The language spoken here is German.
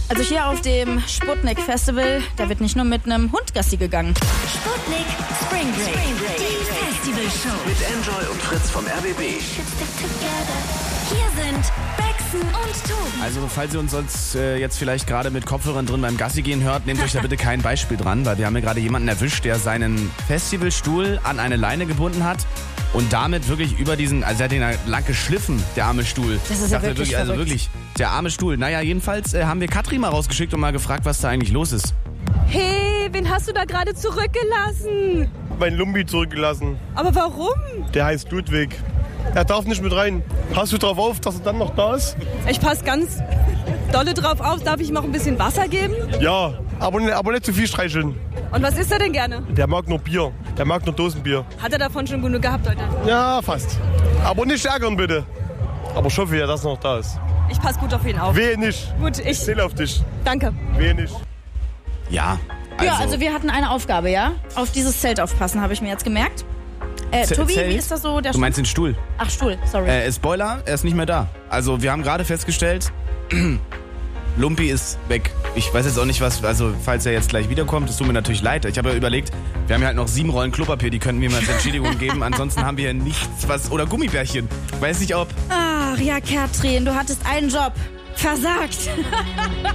Also hier auf dem Sputnik Festival, da wird nicht nur mit einem Hund Gassi gegangen. Sputnik Spring Break. Die Festivalshow. Mit Enjoy und Fritz vom RBB. Hier sind Baxen und Tobi. Also falls ihr uns sonst jetzt vielleicht gerade mit Kopfhörern drin beim Gassi gehen hört, nehmt euch da bitte kein Beispiel dran, weil wir haben ja gerade jemanden erwischt, der seinen Festivalstuhl an eine Leine gebunden hat und damit wirklich über diesen, also er hat ihn ja lang geschliffen, der arme Stuhl. Das ist ja Dachte wirklich also verrückt. wirklich, der arme Stuhl. Naja, jedenfalls haben wir Katrin mal rausgeschickt und mal gefragt, was da eigentlich los ist. Hey, wen hast du da gerade zurückgelassen? Mein Lumbi zurückgelassen. Aber warum? Der heißt Ludwig. Er darf nicht mit rein. Passt du drauf auf, dass er dann noch da ist? Ich passe ganz dolle drauf auf. Darf ich ihm auch ein bisschen Wasser geben? Ja, aber nicht zu viel streicheln. Und was isst er denn gerne? Der mag nur Bier. Der mag nur Dosenbier. Hat er davon schon genug gehabt heute? Ja, fast. Aber nicht ärgern, bitte. Aber ich hoffe ja, dass er noch da ist. Ich passe gut auf ihn auf. Wehe nicht. Gut, ich... Zähl auf dich. Danke. Wehe nicht. Ja, Ja, also wir hatten eine Aufgabe, ja? Auf dieses Zelt aufpassen, habe ich mir jetzt gemerkt. Tobi, Zelt? wie ist das so? Der Du meinst den Stuhl? Ach, Stuhl, sorry. Spoiler, er ist nicht mehr da. Also wir haben gerade festgestellt, Lumpi ist weg. Ich weiß jetzt auch nicht was, also falls er jetzt gleich wiederkommt, es tut mir natürlich leid. Ich habe ja überlegt, wir haben ja halt noch 7 Rollen Klopapier, die könnten wir mal als Entschädigung geben. Ansonsten haben wir ja nichts, was, oder Gummibärchen. Weiß nicht ob... Ach ja, Katrin, du hattest einen Job. Versagt.